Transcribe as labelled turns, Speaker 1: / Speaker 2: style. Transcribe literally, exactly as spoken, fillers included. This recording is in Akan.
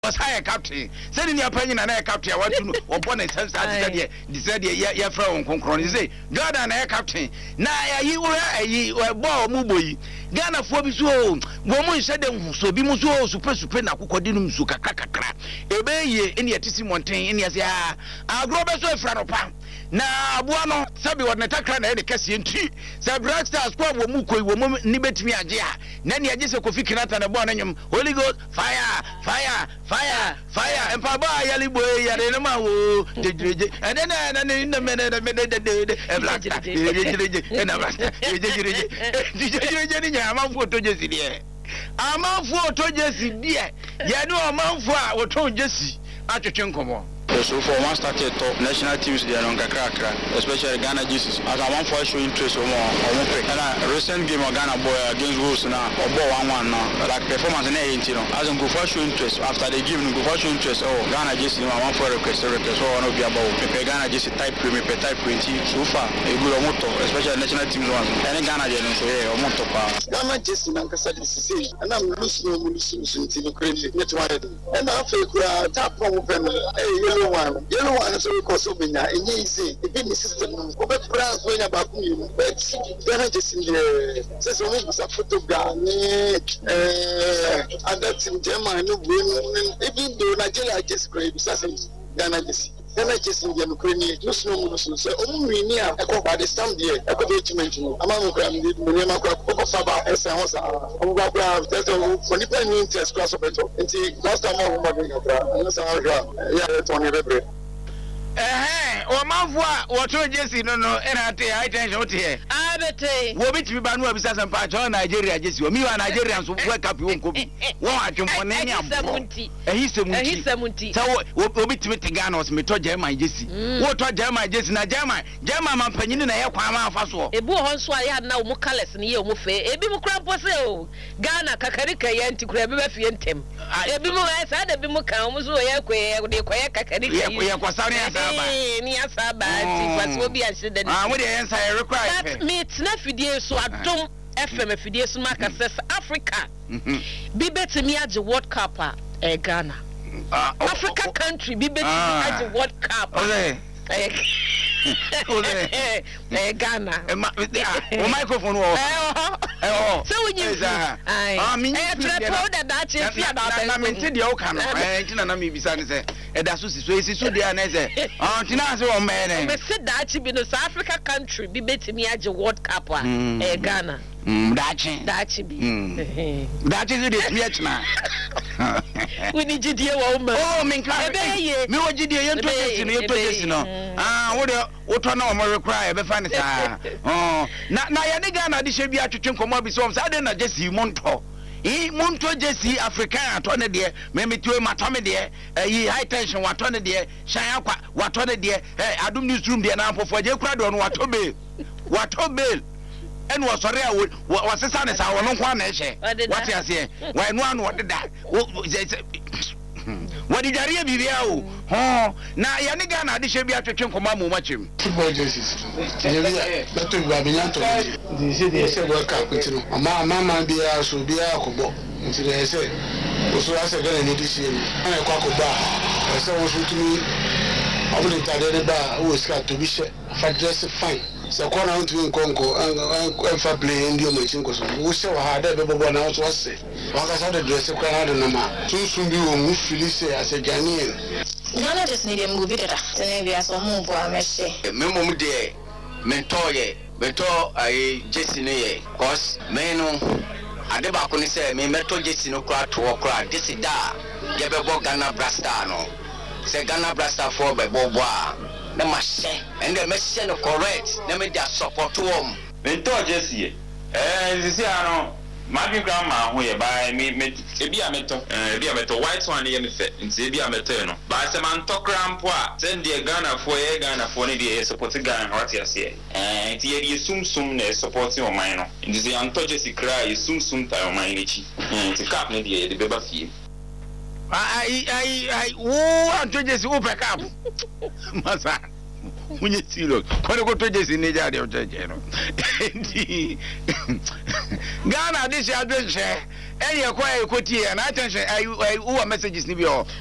Speaker 1: was higher captain. Sending your opinion and air captain. I want to know upon a sense that decided your friend Concron. You say, God and air captain. Now you were ball muboy. Ghana for be so. Woman said them so be muso super super na kukodinum suka kakakra. Ebe ye in the Tissi Mountain in Yasia. I'll grow better friend of Pam. Na abuano sabi wa natakra na ede kase nti sa Black Stars kwa wo mu koi wo mu ni betimi age a na ne age se Kofi Kinata na bo na nyum Holy Ghost fire fire fire fire empa ba yali boy yare na ma wo jejeje ene na na ne na me na me de de de Black Stars jejeje ena Black Stars jejeje jejeje ni nya ma fu to jesi de ama fu to jesi de ye ne o ma fu a wo to jesi atwetwe nkomo.
Speaker 2: So for one started top national teams they are on Kakra, especially Ghana Jesus. As I want for show interest or more or more pick. And a recent game of Ghana boy against Wolves now or ball one one now. Like performance in eighteen. As I go for show interest after they give me go for show interest. Oh Ghana Jesus I want for request request. So I want to be about me Ghana Jesus type me pe type twenty. So far a good moto especially national teams ones. And Ghana they no so yeah moto pa.
Speaker 3: Ghana Jesus na kasa this say and I'm losing no losing something crazy. Net one. And I feel kura tap from open. Hey one yellow one so we cause open ya enye easy e be the system no obe brands when about you but Ghana just in the say so we bisa photograph eh other team Germany no even though Nigeria just great bisa say Ghana just Ghana just in the Ukraine no snow no so say omu wini a e ko ba the stand there e ko be achievement no ama mo kra me me ma kra ko fa ba esa ho sa omu ba kra test for the pen interest class of it nti last time omu ba ga kra no sa ga ya to ni bebre
Speaker 1: eh o manfua wo to jesi no no ena te high tension o te
Speaker 4: abete
Speaker 1: wo bitimi ba no abisa sampa cho Nigeria jesi o mi wa Nigeria so world cup won ko bi won atwempo na nya ampo ehi semunti
Speaker 4: ehi semunti
Speaker 1: so wo bitimi te Ghana o me to German jesi wo to German jesi na German German man panyin na ye kwa ma afa so
Speaker 4: ebu ho nso a ya na wo colors ne ye wo fe ebi mu kra po se o Ghana kakarika ye nti kra be ba fie ntem ebi mu e sa da bi mu kan mu so ye kwe de kwe kakarika
Speaker 1: ye kwa sa ne
Speaker 4: ni asaba ti kwaso bi a shede
Speaker 1: ah we dey answer require
Speaker 4: that meet na fidie so adom F M fidie so maka says Africa bi betimi age World Cup a Ghana Africa country bi betimi age World Cup
Speaker 1: okay
Speaker 4: eh Ghana
Speaker 1: o microphone wo eh
Speaker 4: so when you
Speaker 1: ah me
Speaker 4: eh trepo da da che fi about
Speaker 1: na me nti de o ka no eh nti na na me bisa ne se e da so si so esi so de na se ah nti na se o me ne
Speaker 4: me se da chi bi no South Africa country bi betimi age World Cup a eh Ghana
Speaker 1: mm dachi
Speaker 4: dachi bi
Speaker 1: dachi so de mi achna
Speaker 4: we need gidie wo ma
Speaker 1: oh me nka me wo gidie ye nto jesi no ye to jesi no ah wo de wo to na o mo rekra e be fa ne sa oh na na ya ne Ghana de she bi atwetwe nkomo bi so sa de na jesi monto e monto jesi African ato ne de me metue mato me de yi high tension wato ne de shan akwa wato ne de adum newsroom de na afofo je kura de no wato be wato be en wo sore a wo sesa ne sa wo no kwa na ehye what you say why no anu odeda what did you be there ho na ya ne Ghana de she bi atwetwe nkoma mu machem
Speaker 3: football jerseys ya bi beto bi ba nyanto di se di se World Cup tiro ama mama bi a so bi a kobo nti de se o so ase Ghana ni di se ni na kwa kobo a se wo so tumi obule tade de ba wo ska to bi she fa dress fine se ko na ntumi nkonko en fa play ndi o machin ko so wo se wa ha da be bobo na so se wa ka sa de dress ko na de na ma tunsun bi wo mu fili se ase Ghanaian
Speaker 5: Ghana just need a movie that tell me as omo bo amehye
Speaker 2: me mom de me toye me to ai jesi ne ye cause me no ade ba ko ni se me meto jesi no kra to kra this da ye be bo Ghana Blaster no se Ghana Blaster for be bo bo a na ma she and the message no correct na me dia support wom
Speaker 6: me to jesi eh sisi ano Magi grandma who ye buy me me ebi ameto eh ebi ameto white one ye me fe nti ebi ameto no ba se man to crampo a send the Ghana for ye Ghana for ne dey support Ghana what you say eh nti ye sum sum na support o man no nti se anto jesi cry ye sum sum ta o man echi nti cap ne dey dey beba fie
Speaker 1: ai ai ai wo anto jesi wo pe cap masa Munye serious. Kwani ko to jesi ne jade o cheche no. Enti Ghana this year adwenche. Eye kwa e koti e na attention ai u messages ni bi o.